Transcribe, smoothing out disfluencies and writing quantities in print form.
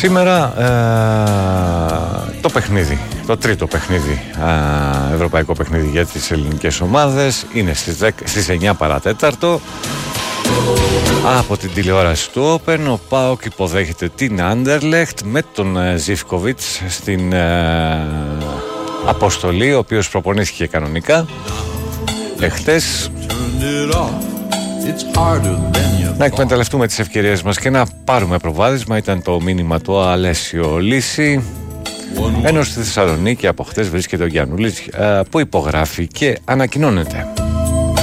Σήμερα το παιχνίδι, το τρίτο παιχνίδι, ευρωπαϊκό παιχνίδι για τις ελληνικές ομάδες είναι στις 9 παρατέταρτο από την τηλεόραση του Open. Ο ΠΑΟΚ υποδέχεται την Anderlecht με τον Ζίβκοβιτς στην αποστολή, ο οποίος προπονήθηκε κανονικά εχθές. Να εκμεταλλευτούμε τις ευκαιρίες μας και να πάρουμε προβάδισμα, ήταν το μήνυμα του Αλέσιο Λύση. Ενώ στη Θεσσαλονίκη από χτες βρίσκεται ο Γιαννούλης που υπογράφει και ανακοινώνεται.